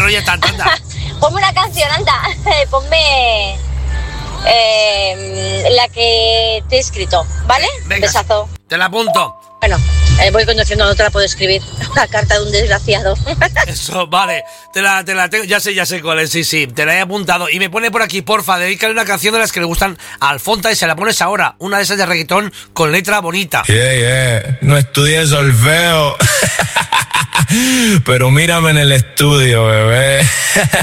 rollo tanto, anda. Ponme una canción, anda. Ponme la que te he escrito, ¿vale? Venga, Besazo. te la apunto. Bueno, voy conduciendo, no te la puedo escribir. Una carta de un desgraciado. Eso, vale. Te la tengo. Ya sé cuál es, sí. Te la he apuntado. Y me pone por aquí, porfa, dedícale una canción de las que le gustan a Alfonta y se la pones ahora. Una de esas de reggaetón con letra bonita. Yeah. No estudié solfeo. Pero mírame en el estudio, bebé.